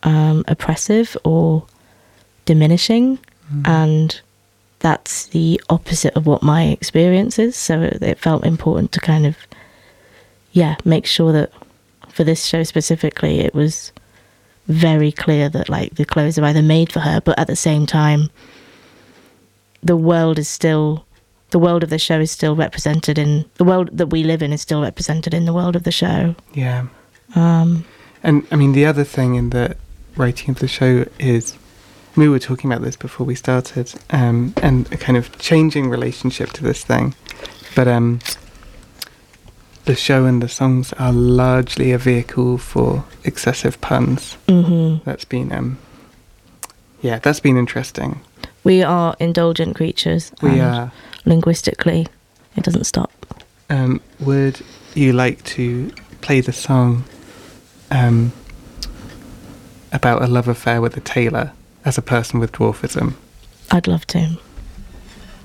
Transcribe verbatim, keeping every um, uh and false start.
um, oppressive or diminishing, mm. and that's the opposite of what my experience is. So it felt important to kind of, yeah, make sure that for this show specifically, it was very clear that like the clothes are either made for her, but at the same time, the world is still, the world of the show is still represented in, the world that we live in is still represented in the world of the show. Yeah. Um, and I mean, the other thing in the writing of the show is, we were talking about this before we started, um, and a kind of changing relationship to this thing. But um, the show and the songs are largely a vehicle for excessive puns. Mm-hmm. That's been, um, yeah, that's been interesting. We are indulgent creatures. We are. Linguistically, it doesn't stop. Um, would you like to play the song um, about a love affair with a tailor as a person with dwarfism? I'd love to.